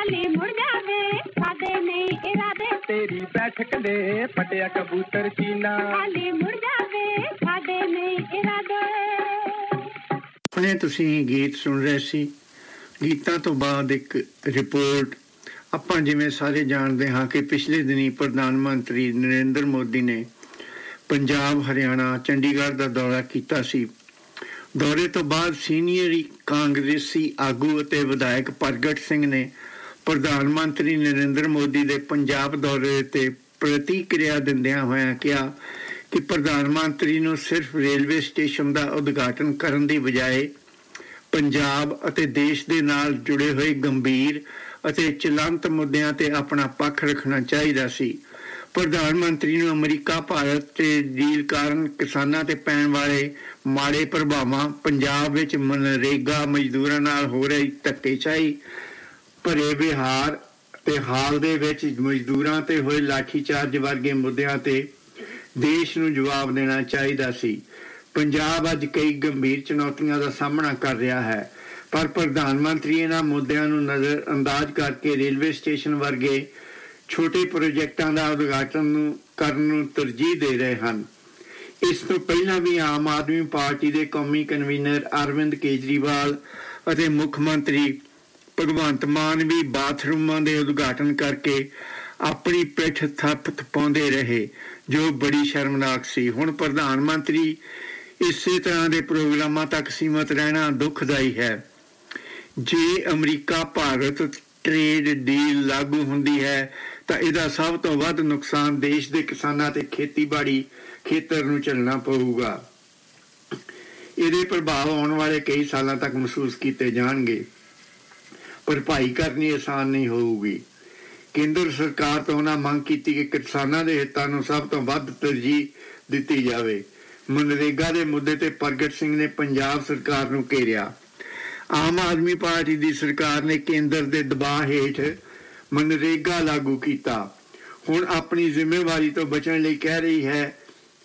ਹਾਲੇ ਮੁੜ ਜਾਵੇ ਸਾਡੇ ਨਹੀਂ ਇਰਾਦੇ ਤੇਰੀ ਬੈਠਕ ਦੇ ਪਟਿਆ ਕਬੂਤਰ ਚੀਨਾ ਹਾਲੇ ਮੁੜ ਜਾਵੇ ਸਾਡੇ ਨਹੀਂ ਇਰਾਦੇ। ਹੁਣੇ ਤੁਸੀਂ ਗੀਤ ਸੁਣ ਰਹੇ ਸੀ। ਗੀਤਾਂ ਤੋਂ ਬਾਅਦ ਇੱਕ ਰਿਪੋਰਟ। ਆਪਾਂ ਜਿਵੇਂ ਸਾਰੇ ਜਾਣਦੇ ਹਾਂ ਕਿ ਪਿਛਲੇ ਦਿਨੀਂ ਪ੍ਰਧਾਨ ਮੰਤਰੀ ਨਰਿੰਦਰ ਮੋਦੀ ਨੇ ਪੰਜਾਬ, ਹਰਿਆਣਾ, ਚੰਡੀਗੜ੍ਹ ਦਾ ਦੌਰਾ ਕੀਤਾ ਸੀ। ਦੌਰੇ ਤੋਂ ਬਾਅਦ ਸੀਨੀਅਰ ਕਾਂਗਰਸੀ ਆਗੂ ਅਤੇ ਵਿਧਾਇਕ ਪ੍ਰਗਟ ਸਿੰਘ ਨੇ ਪ੍ਰਧਾਨ ਮੰਤਰੀ ਨਰਿੰਦਰ ਮੋਦੀ ਦੇ ਪੰਜਾਬ ਦੌਰੇ 'ਤੇ ਪ੍ਰਤੀਕਿਰਿਆ ਦਿੰਦਿਆਂ ਹੋਇਆਂ ਕਿਹਾ ਕਿ ਪ੍ਰਧਾਨ ਮੰਤਰੀ ਨੂੰ ਸਿਰਫ ਰੇਲਵੇ ਸਟੇਸ਼ਨ ਦਾ ਉਦਘਾਟਨ ਕਰਨ ਦੀ ਬਜਾਏ ਪੰਜਾਬ ਅਤੇ ਦੇਸ਼ ਦੇ ਨਾਲ ਜੁੜੇ ਹੋਏ ਗੰਭੀਰ ਅਤੇ ਚਲੰਤ ਮੁੱਦਿਆਂ 'ਤੇ ਆਪਣਾ ਪੱਖ ਰੱਖਣਾ ਚਾਹੀਦਾ ਸੀ। ਪ੍ਰਧਾਨ ਮੰਤਰੀ ਨੂੰ ਅਮਰੀਕਾ ਭਾਰਤ ਤੇ ਡੀਲ ਕਾਰਨ ਕਿਸਾਨਾਂ 'ਤੇ ਪੈਣ ਵਾਲੇ ਮਾੜੇ ਪ੍ਰਭਾਵਾਂ, ਪੰਜਾਬ ਵਿੱਚ ਮਨਰੇਗਾ ਮਜ਼ਦੂਰਾਂ ਨਾਲ ਹੋ ਰਹੀ ਧੱਕੇਸ਼ਾਹੀ ਭਰੇ ਵਿਹਾਰ ਤੇ ਹਾਲ ਦੇ ਵਿੱਚ ਮਜ਼ਦੂਰਾਂ 'ਤੇ ਹੋਏ ਲਾਠੀਚਾਰਜ ਵਰਗੇ ਮੁੱਦਿਆਂ 'ਤੇ ਦੇਸ਼ ਨੂੰ ਜਵਾਬ ਦੇਣਾ ਚਾਹੀਦਾ ਸੀ। ਪੰਜਾਬ ਅੱਜ ਕਈ ਗੰਭੀਰ ਚੁਣੌਤੀਆਂ ਦਾ ਸਾਹਮਣਾ ਕਰ ਰਿਹਾ ਹੈ, ਪਰ ਪ੍ਰਧਾਨ ਮੰਤਰੀ ਇਹਨਾਂ ਮੁੱਦਿਆਂ ਨੂੰ ਨਜ਼ਰ ਅੰਦਾਜ਼ ਕਰਕੇ ਰੇਲਵੇ ਸਟੇਸ਼ਨ ਵਰਗੇ ਛੋਟੇ ਪ੍ਰੋਜੈਕਟਾਂ ਦਾ ਉਦਘਾਟਨ ਕਰਨ ਨੂੰ ਤਰਜੀਹ ਦੇ ਰਹੇ ਹਨ। ਇਸ ਤੋਂ ਪਹਿਲਾਂ ਵੀ ਆਮ ਆਦਮੀ ਪਾਰਟੀ ਦੇ ਕੌਮੀ ਕਨਵੀਨਰ ਅਰਵਿੰਦ ਕੇਜਰੀਵਾਲ ਅਤੇ ਮੁੱਖ ਮੰਤਰੀ ਭਗਵੰਤ ਮਾਨ ਵੀ ਬਾਥਰੂਮਾਂ ਦੇ ਉਦਘਾਟਨ ਕਰਕੇ ਆਪਣੀ ਪਿੱਠ ਥਪਾਉਂਦੇ ਰਹੇ, ਜੋ ਬੜੀ ਸ਼ਰਮਨਾਕ ਸੀ। ਹੁਣ ਪ੍ਰਧਾਨ ਮੰਤਰੀ ਇਸੇ ਤਰ੍ਹਾਂ ਦੇ ਪ੍ਰੋਗਰਾਮਾਂ ਤੱਕ ਸੀਮਤ ਰਹਿਣਾ ਦੁਖਦਾਈ ਹੈ। ਜੇ ਅਮਰੀਕਾ ਭਾਰਤ ਟ੍ਰੇਡ ਡੀਲ ਲਾਗੂ ਹੁੰਦੀ ਹੈ ਤਾਂ ਇਹਦਾ ਸਭ ਤੋਂ ਵੱਧ ਨੁਕਸਾਨ ਦੇਸ਼ ਦੇ ਕਿਸਾਨਾਂ ਤੇ ਖੇਤੀਬਾੜੀ ਖੇਤਰ ਨੂੰ ਝੱਲਣਾ ਪਊਗਾ। ਇਹਦੇ ਪ੍ਰਭਾਵ ਆਉਣ ਵਾਲੇ ਕਈ ਸਾਲਾਂ ਤੱਕ ਮਹਿਸੂਸ ਕੀਤੇ ਜਾਣਗੇ। ਭਰਪਾਈ ਕਰਨੀ ਆਸਾਨ ਨਹੀਂ ਹੋਊਗੀ। ਕੇਂਦਰ ਸਰਕਾਰ ਤੋਂ ਉਹਨਾਂ ਮੰਗ ਕੀਤੀ ਕਿ ਕਿਸਾਨਾਂ ਦੇ ਹਿੱਤਾਂ ਨੂੰ ਸਭ ਤੋਂ ਵੱਧ ਤਰਜੀਹ ਦਿੱਤੀ ਜਾਵੇ। ਮਨਰੇਗਾ ਦੇ ਮੁੱਦੇ ਤੇ ਪ੍ਰਗਟ ਸਿੰਘ ਨੇ ਪੰਜਾਬ ਸਰਕਾਰ ਨੂੰ ਘੇਰਿਆ। ਆਮ ਆਦਮੀ ਪਾਰਟੀ ਦੀ ਸਰਕਾਰ ਨੇ ਕੇਂਦਰ ਦੇ ਦਬਾਅ ਹੇਠ ਮਨਰੇਗਾ ਲਾਗੂ ਕੀਤਾ। ਹੁਣ ਆਪਣੀ ਜ਼ਿੰਮੇਵਾਰੀ ਤੋਂ ਬਚਣ ਲਈ ਕਹਿ ਰਹੀ ਹੈ।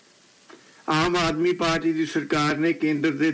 ਆਮ ਆਦਮੀ ਪਾਰਟੀ ਦੀ ਸਰਕਾਰ ਨੇ ਕੇਂਦਰ ਦੇ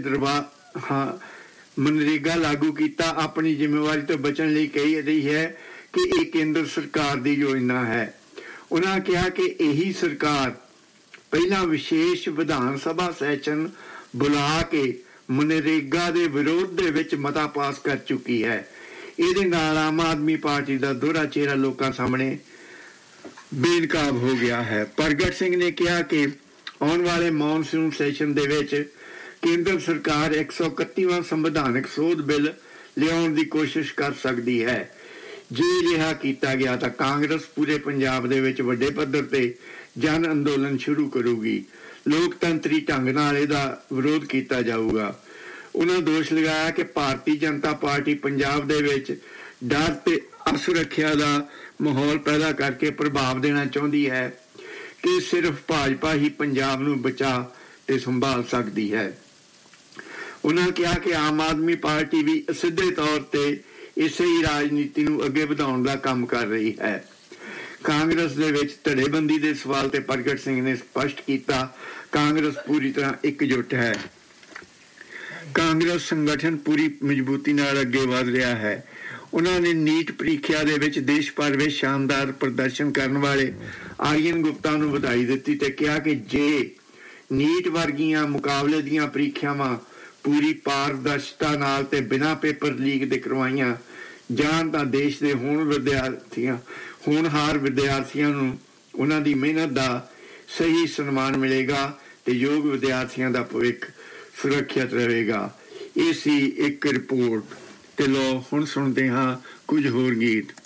ਮਨਰੇਗਾ ਲਾਗੂ ਕੀਤਾ। ਆਪਣੀ ਜ਼ਿੰਮੇਵਾਰੀ ਤੋਂ ਬਚਣ ਲਈ ਕਹਿ ਰਹੀ ਹੈ ਕਿ ਇਹ ਕੇਂਦਰ ਸਰਕਾਰ ਦੀ ਯੋਜਨਾ ਹੈ। ਉਹਨਾਂ ਕਿਹਾ ਕਿ ਇਹੀ ਸਰਕਾਰ ਪਹਿਲਾਂ ਵਿਸ਼ੇਸ਼ ਵਿਧਾਨ ਸਭਾ ਸੈਸ਼ਨ ਬੁਲਾ ਕੇ ਮਨਰੇਗਾ ਦੇ ਵਿਰੋਧ ਦੇ ਵਿੱਚ ਮਤਾ ਪਾਸ ਕਰ ਚੁੱਕੀ ਹੈ। ਇਹਦੇ ਨਾਲ ਆਮ ਆਦਮੀ ਪਾਰਟੀ ਦਾ ਦੋਹਰਾ ਚਿਹਰਾ ਲੋਕਾਂ ਸਾਹਮਣੇ ਬੇਨਕਾਬ ਹੋ ਗਿਆ ਹੈ। ਪ੍ਰਗਟ ਸਿੰਘ ਨੇ ਕਿਹਾ ਕਿ ਆਉਣ ਵਾਲੇ ਮੌਨਸੂਨ ਸੈਸ਼ਨ ਦੇ ਵਿੱਚ ਕੇਂਦਰ ਸਰਕਾਰ 131ਵਾਂ ਸੰਵਿਧਾਨਕ ਸੋਧ ਬਿੱਲ ਲਿਆਉਣ ਦੀ ਕੋਸ਼ਿਸ਼ ਕਰ ਸਕਦੀ ਹੈ। ਜੇ ਅਜਿਹਾ ਕੀਤਾ ਗਿਆ ਤਾਂ ਕਾਂਗਰਸ ਪੂਰੇ ਪੰਜਾਬ ਦੇ ਵਿੱਚ ਵੱਡੇ ਪੱਧਰ ਤੇ ਜਨ ਅੰਦੋਲਨ ਸ਼ੁਰੂ ਕਰੂਗੀ। ਲੋਕਤੰਤਰੀ ਢੰਗ ਨਾਲ ਇਹਦਾ ਵਿਰੋਧ ਕੀਤਾ ਜਾਊਗਾ। ਉਹਨਾਂ ਦੋਸ਼ ਲਗਾਇਆ ਕਿ ਭਾਰਤੀ ਜਨਤਾ ਪਾਰਟੀ ਪੰਜਾਬ ਦੇ ਵਿੱਚ ਡਰ ਤੇ ਅਸੁਰੱਖਿਆ ਦਾ ਮਾਹੌਲ ਪੈਦਾ ਕਰਕੇ ਪ੍ਰਭਾਵ ਦੇਣਾ ਚਾਹੁੰਦੀ ਹੈ ਕਿ ਸਿਰਫ ਭਾਜਪਾ ਹੀ ਪੰਜਾਬ ਨੂੰ ਬਚਾ ਤੇ ਸੰਭਾਲ ਸਕਦੀ ਹੈ। ਉਹਨਾਂ ਕਿਹਾ ਕਿ ਆਮ ਆਦਮੀ ਪਾਰਟੀ ਵੀ ਸਿੱਧੇ ਤੌਰ ਤੇ ਇਸੇ ਹੀ ਰਾਜਨੀਤੀ ਨੂੰ ਅੱਗੇ ਵਧਾਉਣ ਦਾ ਕੰਮ ਕਰ ਰਹੀ ਹੈ। ਕਾਂਗਰਸ ਦੇ ਵਿੱਚ ਧੜੇਬੰਦੀ ਦੇ ਸਵਾਲ ਤੇ ਪ੍ਰਗਟ ਸਿੰਘ ਨੇ ਸਪਸ਼ਟ ਕੀਤਾ, ਕਾਂਗਰਸ ਪੂਰੀ ਤਰ੍ਹਾਂ ਇਕਜੁੱਟ ਹੈ। ਕਾਂਗਰਸ ਸੰਗਠਨ ਪੂਰੀ ਮਜ਼ਬੂਤੀ ਨਾਲ ਅੱਗੇ ਵਧ ਰਿਹਾ ਹੈ। ਉਹਨਾਂ ਨੇ ਨੀਟ ਪ੍ਰੀਖਿਆ ਦੇ ਵਿੱਚ ਦੇਸ਼ ਭਰ ਵਿੱਚ ਸ਼ਾਨਦਾਰ ਪ੍ਰਦਰਸ਼ਨ ਕਰਨ ਵਾਲੇ ਆਰੀਅਨ ਗੁਪਤਾ ਨੂੰ ਵਧਾਈ ਦਿੱਤੀ ਤੇ ਕਿਹਾ ਕਿ ਜੇ ਨੀਟ ਵਰਗੀਆਂ ਮੁਕਾਬਲੇ ਦੀਆਂ ਪ੍ਰੀਖਿਆਵਾਂ ਪੂਰੀ ਪਾਰਦਰਸ਼ਤਾ ਨਾਲ ਤੇ ਬਿਨਾਂ ਪੇਪਰ ਲੀਕ ਦੇ ਕਰਵਾਈਆਂ ਜਾਣ ਤਾਂ ਦੇਸ਼ ਦੇ ਹੋਣਹਾਰ ਵਿਦਿਆਰਥੀਆਂ ਨੂੰ ਉਹਨਾਂ ਦੀ ਮਿਹਨਤ ਦਾ ਸਹੀ ਸਨਮਾਨ ਮਿਲੇਗਾ ਤੇ ਯੋਗ ਵਿਦਿਆਰਥੀਆਂ ਦਾ ਭਵਿੱਖ ਸੁਰੱਖਿਅਤ ਰਹੇਗਾ। ਇਹ ਸੀ ਇੱਕ ਰਿਪੋਰਟ ਤੇ ਲੋ ਹੁਣ ਸੁਣਦੇ ਹਾਂ ਕੁਝ ਹੋਰ ਗੀਤ।